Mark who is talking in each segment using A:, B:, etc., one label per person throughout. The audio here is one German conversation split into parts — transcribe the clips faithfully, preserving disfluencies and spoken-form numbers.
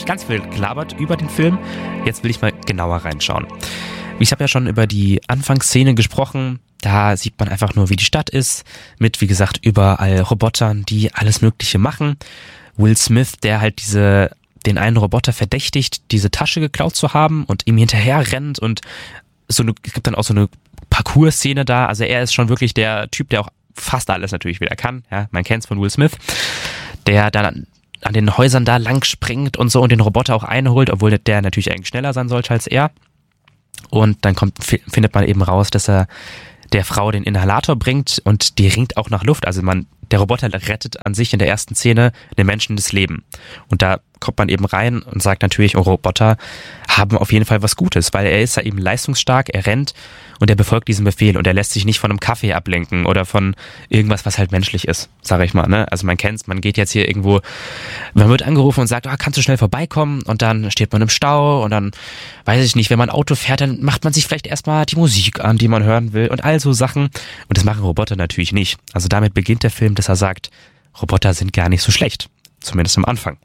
A: ich ganz viel gelabert über den Film. Jetzt will ich mal genauer reinschauen. Ich habe ja schon über die Anfangsszene gesprochen. Da sieht man einfach nur, wie die Stadt ist. Mit, wie gesagt, überall Robotern, die alles Mögliche machen. Will Smith, der halt diese, den einen Roboter verdächtigt, diese Tasche geklaut zu haben und ihm hinterher rennt und so eine, es gibt dann auch so eine Parcours-Szene da. Also er ist schon wirklich der Typ, der auch fast alles natürlich wieder kann. Ja, man kennt's von Will Smith. Der dann an den Häusern da lang springt und so und den Roboter auch einholt, obwohl der natürlich eigentlich schneller sein sollte als er. Und dann kommt, findet man eben raus, dass er der Frau den Inhalator bringt und die ringt auch nach Luft. Also man, der Roboter rettet an sich in der ersten Szene den Menschen das Leben. Und da kommt man eben rein und sagt natürlich, oh, Roboter haben auf jeden Fall was Gutes, weil er ist ja eben leistungsstark, er rennt und er befolgt diesen Befehl und er lässt sich nicht von einem Kaffee ablenken oder von irgendwas, was halt menschlich ist, sage ich mal. Ne? Also man kennt's, man geht jetzt hier irgendwo, man wird angerufen und sagt, oh, kannst du schnell vorbeikommen? Und dann steht man im Stau und dann, weiß ich nicht, wenn man Auto fährt, dann macht man sich vielleicht erstmal die Musik an, die man hören will und all so Sachen. Und das machen Roboter natürlich nicht. Also damit beginnt der Film, dass er sagt, Roboter sind gar nicht so schlecht, zumindest am Anfang.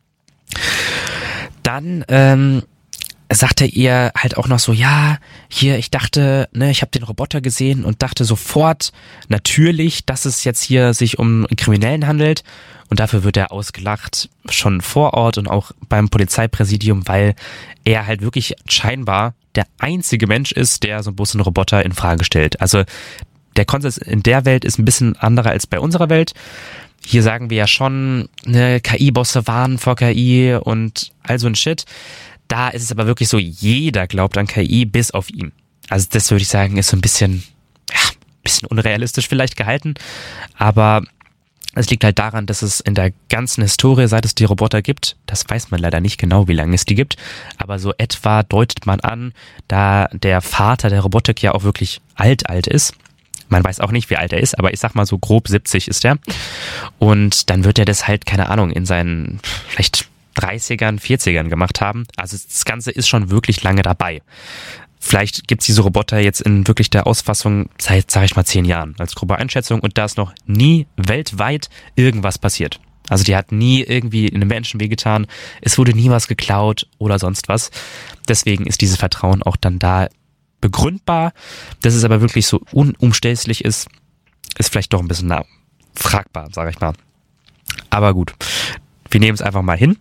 A: Dann ähm, sagte ihr halt auch noch so, ja, hier, ich dachte, ne, ich habe den Roboter gesehen und dachte sofort natürlich, dass es jetzt hier sich um einen Kriminellen handelt. Und dafür wird er ausgelacht, schon vor Ort und auch beim Polizeipräsidium, weil er halt wirklich scheinbar der einzige Mensch ist, der so ein bisschen Roboter in Frage stellt. Also der Konsens in der Welt ist ein bisschen anderer als bei unserer Welt. Hier sagen wir ja schon, ne, K I-Bosse warnen vor K I und all so ein Shit. Da ist es aber wirklich so, jeder glaubt an K I bis auf ihn. Also das würde ich sagen, ist so ein bisschen, ja, ein bisschen unrealistisch vielleicht gehalten. Aber es liegt halt daran, dass es in der ganzen Historie, seit es die Roboter gibt, das weiß man leider nicht genau, wie lange es die gibt, aber so etwa deutet man an, da der Vater der Robotik ja auch wirklich alt, alt ist. Man weiß auch nicht, wie alt er ist, aber ich sag mal so grob siebzig ist er. Und dann wird er das halt, keine Ahnung, in seinen vielleicht dreißigern, vierzigern gemacht haben. Also das Ganze ist schon wirklich lange dabei. Vielleicht gibt's diese Roboter jetzt in wirklich der Ausfassung seit, sag ich mal, zehn Jahren als grobe Einschätzung und da ist noch nie weltweit irgendwas passiert. Also die hat nie irgendwie einem Menschen wehgetan, es wurde nie was geklaut oder sonst was. Deswegen ist dieses Vertrauen auch dann da begründbar. Dass es aber wirklich so unumstößlich ist, ist vielleicht doch ein bisschen na, fragbar, sage ich mal. Aber gut, wir nehmen es einfach mal hin.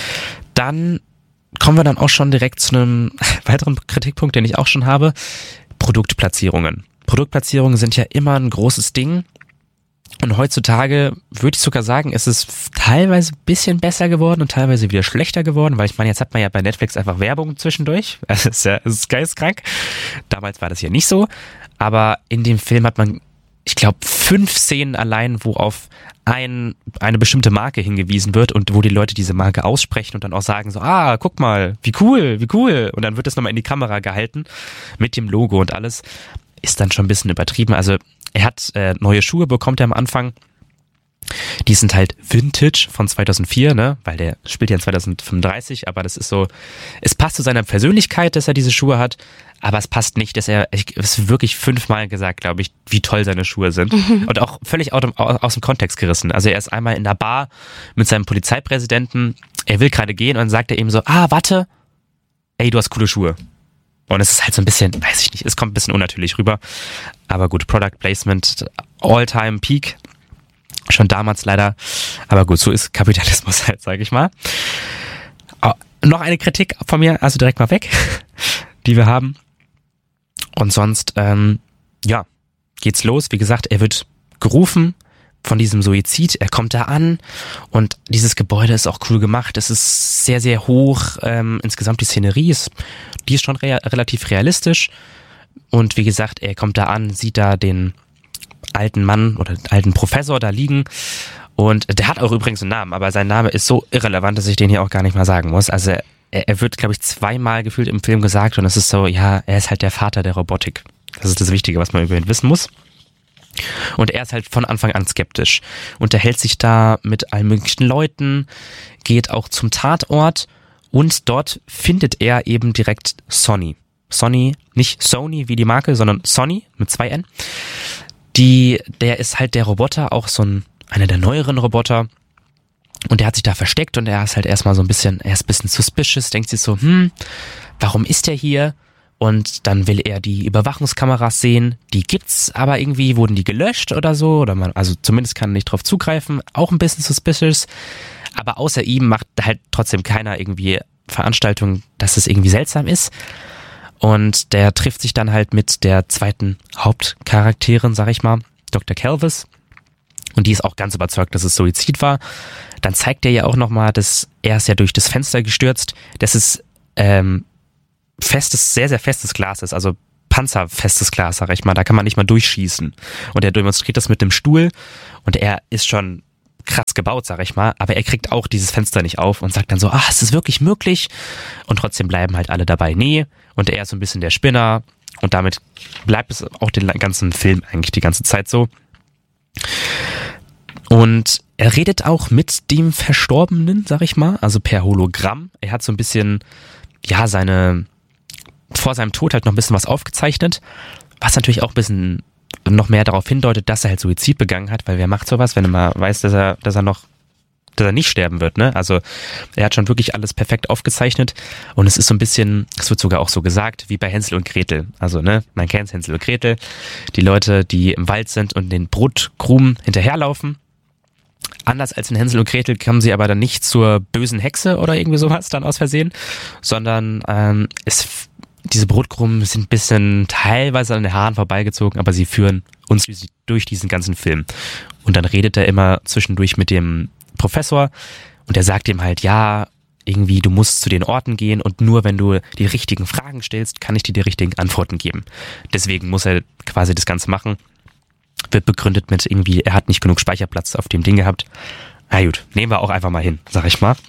A: Dann kommen wir dann auch schon direkt zu einem weiteren Kritikpunkt, den ich auch schon habe. Produktplatzierungen. Produktplatzierungen sind ja immer ein großes Ding. Und heutzutage würde ich sogar sagen, ist es teilweise ein bisschen besser geworden und teilweise wieder schlechter geworden, weil ich meine, jetzt hat man ja bei Netflix einfach Werbung zwischendurch. Das ist ja, das ist geisteskrank. Damals war das ja nicht so. Aber in dem Film hat man, ich glaube, fünf Szenen allein, wo auf ein, eine bestimmte Marke hingewiesen wird und wo die Leute diese Marke aussprechen und dann auch sagen so, ah, guck mal, wie cool, wie cool. Und dann wird das nochmal in die Kamera gehalten mit dem Logo und alles. Ist dann schon ein bisschen übertrieben. Also er hat äh, neue Schuhe, bekommt er am Anfang. Die sind halt Vintage von zweitausendvier, ne, weil der spielt ja in zweitausendfünfunddreißig, aber das ist so, es passt zu seiner Persönlichkeit, dass er diese Schuhe hat, aber es passt nicht, dass er, ich, es ist wirklich fünfmal gesagt, glaube ich, wie toll seine Schuhe sind mhm. und auch völlig aus dem, aus dem Kontext gerissen. Also er ist einmal in der Bar mit seinem Polizeipräsidenten, er will gerade gehen und dann sagt er ihm so, ah, warte, ey, du hast coole Schuhe. Und es ist halt so ein bisschen, weiß ich nicht, es kommt ein bisschen unnatürlich rüber. Aber gut, Product Placement, All-Time Peak. Schon damals leider. Aber gut, so ist Kapitalismus halt, sage ich mal. Oh, noch eine Kritik von mir, also direkt mal weg, die wir haben. Und sonst, ähm, ja, geht's los. Wie gesagt, er wird gerufen von diesem Suizid. Er kommt da an und dieses Gebäude ist auch cool gemacht. Es ist sehr, sehr hoch. Ähm, insgesamt die Szenerie ist, die ist schon rea- relativ realistisch. Und wie gesagt, er kommt da an, sieht da den alten Mann oder alten Professor da liegen. Und der hat auch übrigens einen Namen, aber sein Name ist so irrelevant, dass ich den hier auch gar nicht mal sagen muss. Also er, er wird, glaube ich, zweimal gefühlt im Film gesagt und es ist so, ja, er ist halt der Vater der Robotik. Das ist das Wichtige, was man über ihn wissen muss. Und er ist halt von Anfang an skeptisch. Unterhält sich da mit allen möglichen Leuten, geht auch zum Tatort und dort findet er eben direkt Sonny. Sonny, nicht Sony wie die Marke, sondern Sonny mit zwei N. Die, der ist halt der Roboter, auch so ein, einer der neueren Roboter. Und er hat sich da versteckt und er ist halt erstmal so ein bisschen, er ist ein bisschen suspicious, denkt sich so, hm, warum ist er hier? Und dann will er die Überwachungskameras sehen, die gibt's, aber irgendwie wurden die gelöscht oder so, oder man, also zumindest kann er nicht drauf zugreifen, auch ein bisschen suspicious, aber außer ihm macht halt trotzdem keiner irgendwie Veranstaltung, dass es irgendwie seltsam ist. Und der trifft sich dann halt mit der zweiten Hauptcharakterin, sag ich mal, Doktor Calvis. Und die ist auch ganz überzeugt, dass es Suizid war. Dann zeigt er ja auch nochmal, dass er ist ja durch das Fenster gestürzt. Das ist ähm, festes, sehr, sehr festes Glas ist, also panzerfestes Glas, sag ich mal. Da kann man nicht mal durchschießen. Und er demonstriert das mit dem Stuhl und er ist schon krass gebaut, sag ich mal. Aber er kriegt auch dieses Fenster nicht auf und sagt dann so, ah, ist das wirklich möglich? Und trotzdem bleiben halt alle dabei, nee. Und er ist so ein bisschen der Spinner. Und damit bleibt es auch den ganzen Film eigentlich die ganze Zeit so. Und er redet auch mit dem Verstorbenen, sag ich mal, also per Hologramm. Er hat so ein bisschen, ja, seine, vor seinem Tod halt noch ein bisschen was aufgezeichnet, was natürlich auch ein bisschen noch mehr darauf hindeutet, dass er halt Suizid begangen hat, weil wer macht sowas, wenn er mal weiß, dass er, dass er noch, dass er nicht sterben wird, ne? Also er hat schon wirklich alles perfekt aufgezeichnet und es ist so ein bisschen, es wird sogar auch so gesagt, wie bei Hänsel und Gretel. Also, ne, man kennt Hänsel und Gretel, die Leute, die im Wald sind und den Brotkrumen hinterherlaufen. Anders als in Hänsel und Gretel kommen sie aber dann nicht zur bösen Hexe oder irgendwie sowas dann aus Versehen, sondern ähm, es, diese Brotkrumen sind ein bisschen teilweise an den Haaren vorbeigezogen, aber sie führen uns durch diesen ganzen Film. Und dann redet er immer zwischendurch mit dem Professor und er sagt ihm halt, ja, irgendwie du musst zu den Orten gehen und nur wenn du die richtigen Fragen stellst, kann ich dir die richtigen Antworten geben. Deswegen muss er quasi das Ganze machen. Wird begründet mit irgendwie, er hat nicht genug Speicherplatz auf dem Ding gehabt. Na gut, nehmen wir auch einfach mal hin, sag ich mal.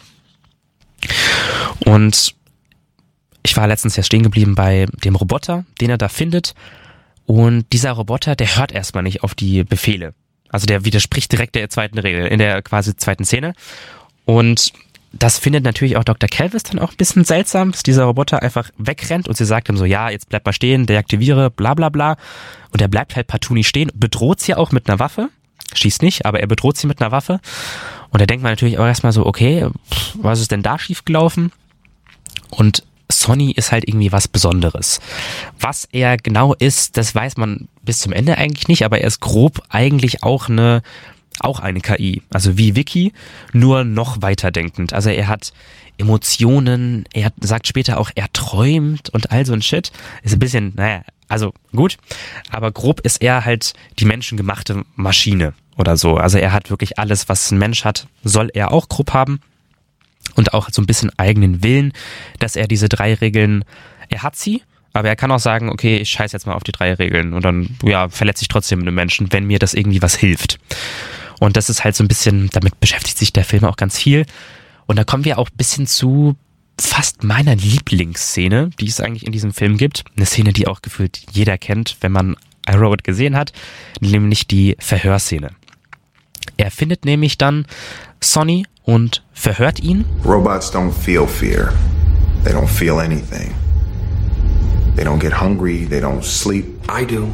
A: Und ich war letztens ja stehen geblieben bei dem Roboter, den er da findet. Und dieser Roboter, der hört erstmal nicht auf die Befehle. Also der widerspricht direkt der zweiten Regel, in der quasi zweiten Szene. Und das findet natürlich auch Doktor Calvis dann auch ein bisschen seltsam, dass dieser Roboter einfach wegrennt und sie sagt ihm so, ja, jetzt bleib mal stehen, deaktiviere, bla bla bla. Und er bleibt halt partout nicht stehen, bedroht sie auch mit einer Waffe, schießt nicht, aber er bedroht sie mit einer Waffe. Und da denkt man natürlich auch erstmal so, okay, was ist denn da schiefgelaufen? Und Sonny ist halt irgendwie was Besonderes. Was er genau ist, das weiß man bis zum Ende eigentlich nicht, aber er ist grob eigentlich auch eine auch eine K I, also wie Vicky, nur noch weiterdenkend. Also er hat Emotionen, er sagt später auch, er träumt und all so ein Shit. Ist ein bisschen, naja, also gut, aber grob ist er halt die menschengemachte Maschine oder so. Also er hat wirklich alles, was ein Mensch hat, soll er auch grob haben und auch so ein bisschen eigenen Willen, dass er diese drei Regeln, er hat sie, aber er kann auch sagen, okay, ich scheiß jetzt mal auf die drei Regeln und dann, ja, verletze ich trotzdem einen Menschen, wenn mir das irgendwie was hilft. Und das ist halt so ein bisschen, damit beschäftigt sich der Film auch ganz viel. Und da kommen wir auch ein bisschen zu fast meiner Lieblingsszene, die es eigentlich in diesem Film gibt. Eine Szene, die auch gefühlt jeder kennt, wenn man iRobot gesehen hat, nämlich die Verhörszene. Er findet nämlich dann Sonny und verhört ihn.
B: Robots don't feel fear. They don't feel anything. They don't get hungry, they don't sleep.
C: I do.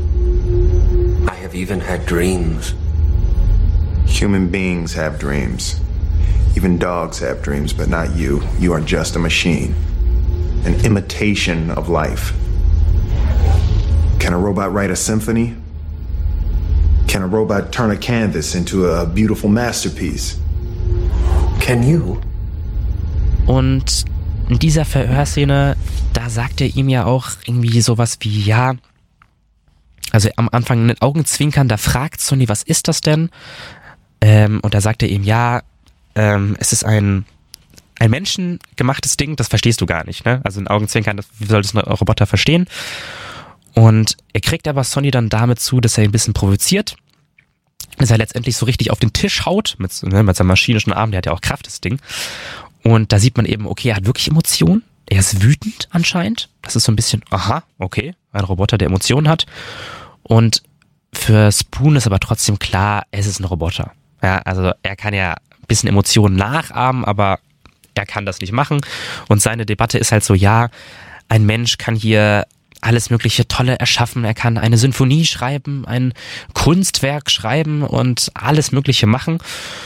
C: I have even had dreams.
B: Human beings have dreams. Even dogs have dreams, but not you. You are just a machine. An imitation of life. Can a robot write a symphony? Can a robot turn a canvas into a beautiful masterpiece?
C: Can you?
A: Und in dieser Verhörszene, da sagt er ihm ja auch irgendwie sowas wie, ja, also am Anfang mit Augenzwinkern, da fragt Sonny, was ist das denn? Ähm, und da sagt er ihm, ja, ähm, es ist ein, ein menschengemachtes Ding, das verstehst du gar nicht, ne? Also in Augenzwinkern, das, wie soll das ein Roboter verstehen? Und er kriegt aber Sonny dann damit zu, dass er ihn ein bisschen provoziert, dass er letztendlich so richtig auf den Tisch haut, mit, ne, mit seinem maschinischen Arm, der hat ja auch Kraft, das Ding. Und da sieht man eben, okay, er hat wirklich Emotionen, er ist wütend anscheinend, das ist so ein bisschen, aha, okay, ein Roboter, der Emotionen hat. Und für Spoon ist aber trotzdem klar, es ist ein Roboter. Ja, also er kann ja ein bisschen Emotionen nachahmen, aber er kann das nicht machen. Und seine Debatte ist halt so, ja, ein Mensch kann hier alles mögliche Tolle erschaffen. Er kann eine Sinfonie schreiben, ein Kunstwerk schreiben und alles Mögliche machen.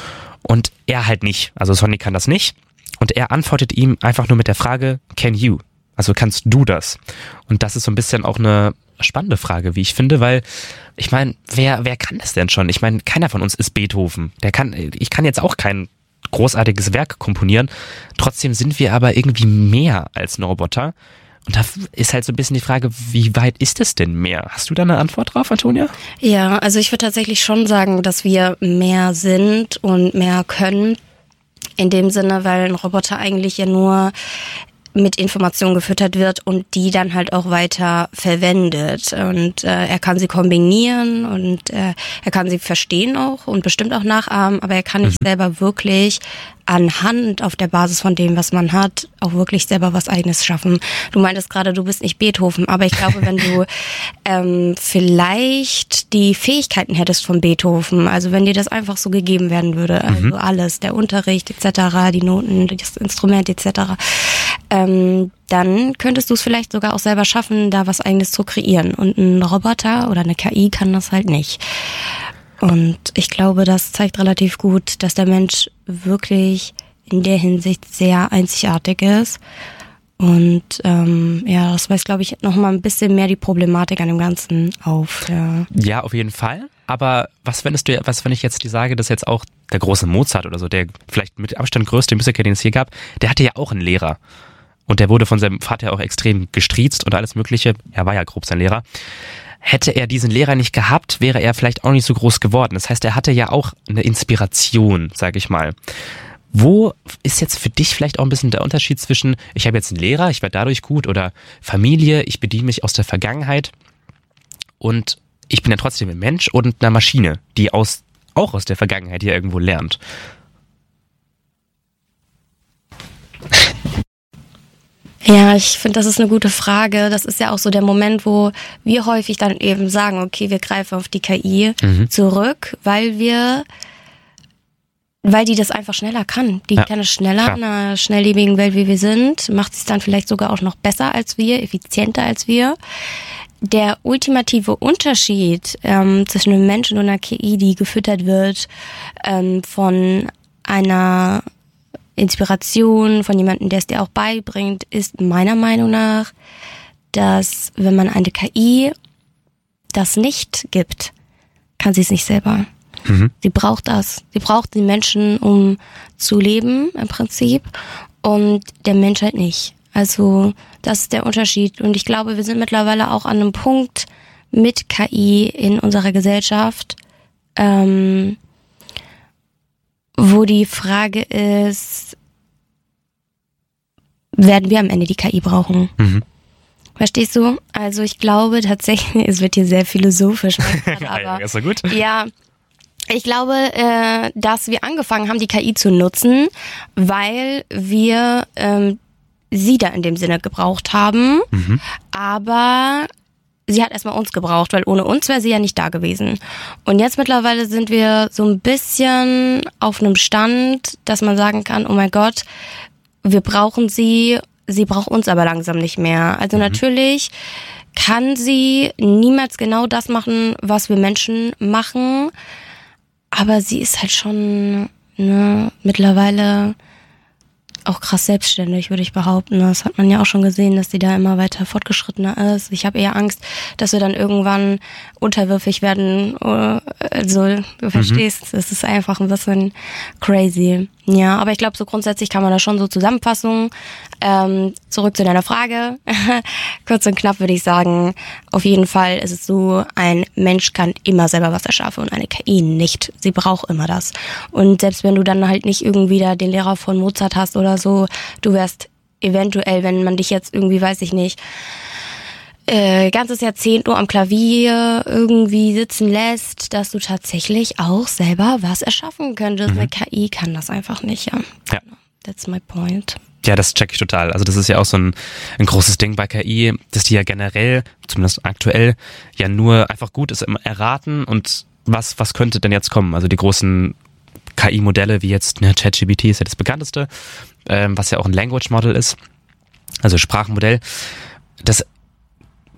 A: Und er halt nicht. Also Sonny kann das nicht. Und er antwortet ihm einfach nur mit der Frage, can you? Also kannst du das? Und das ist so ein bisschen auch eine spannende Frage, wie ich finde, weil ich meine, wer wer kann das denn schon? Ich meine, keiner von uns ist Beethoven. Der kann, ich kann jetzt auch kein großartiges Werk komponieren. Trotzdem sind wir aber irgendwie mehr als ein Roboter. Und da ist halt so ein bisschen die Frage, wie weit ist es denn mehr? Hast du da eine Antwort drauf, Antonia?
D: Ja, also ich würde tatsächlich schon sagen, dass wir mehr sind und mehr können. In dem Sinne, weil ein Roboter eigentlich ja nur mit Informationen gefüttert wird und die dann halt auch weiter verwendet. Und äh, er kann sie kombinieren und äh, er kann sie verstehen auch und bestimmt auch nachahmen, aber er kann nicht mhm. selber wirklich anhand auf der Basis von dem, was man hat, auch wirklich selber was Eigenes schaffen. Du meintest gerade, du bist nicht Beethoven, aber ich glaube, wenn du ähm, vielleicht die Fähigkeiten hättest von Beethoven, also wenn dir das einfach so gegeben werden würde, also mhm. alles, der Unterricht et cetera, die Noten, das Instrument et cetera, ähm, dann könntest du es vielleicht sogar auch selber schaffen, da was Eigenes zu kreieren. Und ein Roboter oder eine K I kann das halt nicht. Und ich glaube, das zeigt relativ gut, dass der Mensch wirklich in der Hinsicht sehr einzigartig ist. Und ähm, ja, das weist, glaube ich, nochmal ein bisschen mehr die Problematik an dem Ganzen auf. Ja,
A: ja, auf jeden Fall. Aber was findest du, was wenn ich jetzt dir sage, dass jetzt auch der große Mozart oder so, der vielleicht mit Abstand größte Musiker, den es hier gab, der hatte ja auch einen Lehrer. Und der wurde von seinem Vater auch extrem gestriezt und alles Mögliche. Er war ja grob sein Lehrer. Hätte er diesen Lehrer nicht gehabt, wäre er vielleicht auch nicht so groß geworden. Das heißt, er hatte ja auch eine Inspiration, sag ich mal. Wo ist jetzt für dich vielleicht auch ein bisschen der Unterschied zwischen, ich habe jetzt einen Lehrer, ich werde dadurch gut, oder Familie, ich bediene mich aus der Vergangenheit und ich bin ja trotzdem ein Mensch und eine Maschine, die aus, auch aus der Vergangenheit hier irgendwo lernt?
D: Ja, ich finde, das ist eine gute Frage. Das ist ja auch so der Moment, wo wir häufig dann eben sagen, okay, wir greifen auf die K I mhm. zurück, weil wir, weil die das einfach schneller kann. Die ja, kann es schneller klar. in einer schnelllebigen Welt, wie wir sind, macht es dann vielleicht sogar auch noch besser als wir, effizienter als wir. Der ultimative Unterschied ähm, zwischen einem Menschen und einer K I, die gefüttert wird ähm, von einer Inspiration, von jemandem, der es dir auch beibringt, ist meiner Meinung nach, dass wenn man eine K I das nicht gibt, kann sie es nicht selber. Mhm. Sie braucht das. Sie braucht den Menschen, um zu leben im Prinzip, und der Mensch halt nicht. Also das ist der Unterschied. Und ich glaube, wir sind mittlerweile auch an einem Punkt mit K I in unserer Gesellschaft, ähm, wo die Frage ist, werden wir am Ende die K I brauchen? Mhm. Verstehst du? Also ich glaube tatsächlich, es wird hier sehr philosophisch.
A: Aber, ja, ist ja gut.
D: Ja, ich glaube, äh, dass wir angefangen haben, die K I zu nutzen, weil wir ähm, sie da in dem Sinne gebraucht haben, mhm. aber sie hat erstmal uns gebraucht, weil ohne uns wäre sie ja nicht da gewesen. Und jetzt mittlerweile sind wir so ein bisschen auf einem Stand, dass man sagen kann, oh mein Gott, wir brauchen sie, sie braucht uns aber langsam nicht mehr. Also mhm. natürlich kann sie niemals genau das machen, was wir Menschen machen, aber sie ist halt schon ne, mittlerweile auch krass selbstständig, würde ich behaupten. Das hat man ja auch schon gesehen, dass die da immer weiter fortgeschrittener ist. Ich habe eher Angst, dass wir dann irgendwann unterwürfig werden. Also, du verstehst, mhm. das ist einfach ein bisschen crazy. Ja, aber ich glaube, so grundsätzlich kann man da schon so Zusammenfassung. Ähm, zurück zu deiner Frage. Kurz und knapp würde ich sagen, auf jeden Fall ist es so, ein Mensch kann immer selber was erschaffen und eine K I nicht. Sie braucht immer das. Und selbst wenn du dann halt nicht irgendwie da den Lehrer von Mozart hast oder so, du wärst eventuell, wenn man dich jetzt irgendwie, weiß ich nicht, äh, ganzes Jahrzehnt nur am Klavier irgendwie sitzen lässt, dass du tatsächlich auch selber was erschaffen könntest. Mhm. Eine K I kann das einfach nicht, ja.
A: Ja.
D: That's my point.
A: Ja, das check ich total. Also das ist ja auch so ein, ein großes Ding bei K I, dass die ja generell, zumindest aktuell, ja nur einfach gut ist im Erraten und was, was könnte denn jetzt kommen? Also die großen K I-Modelle wie jetzt ne, ChatGPT ist ja das bekannteste, ähm, was ja auch ein Language Model ist, also Sprachmodell. Das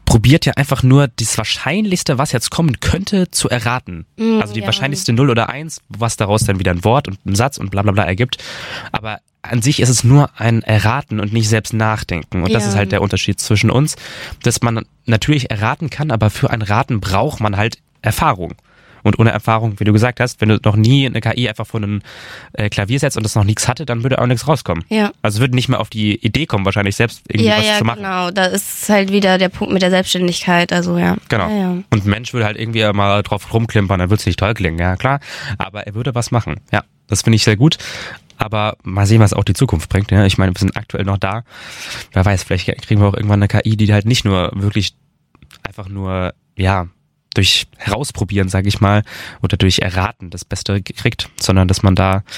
A: probiert ja einfach nur das Wahrscheinlichste, was jetzt kommen könnte, zu erraten.
D: Mm,
A: also die
D: ja.
A: wahrscheinlichste Null oder Eins, was daraus dann wieder ein Wort und ein Satz und bla bla bla ergibt. Aber an sich ist es nur ein Erraten und nicht selbst nachdenken. Und das
D: Ja.
A: ist halt der Unterschied zwischen uns, dass man natürlich erraten kann, aber für ein Raten braucht man halt Erfahrung. Und ohne Erfahrung, wie du gesagt hast, wenn du noch nie eine K I einfach vor ein äh, Klavier setzt und das noch nichts hatte, dann würde auch nichts rauskommen.
D: Ja.
A: Also würde nicht mehr auf die Idee kommen, wahrscheinlich selbst irgendwie
D: Ja,
A: was
D: ja,
A: zu machen.
D: genau. Da ist halt wieder der Punkt mit der Selbstständigkeit. Also ja.
A: Genau.
D: Ja, ja.
A: Und ein Mensch würde halt irgendwie mal drauf rumklimpern, dann würde es nicht toll klingen, ja klar. Aber er würde was machen. Ja, das finde ich sehr gut. Aber mal sehen, was auch die Zukunft bringt. Ja, ich meine, wir sind aktuell noch da. Wer weiß, vielleicht kriegen wir auch irgendwann eine K I, die halt nicht nur wirklich einfach nur, ja, durch Herausprobieren, sage ich mal, oder durch Erraten das Beste kriegt, sondern dass man da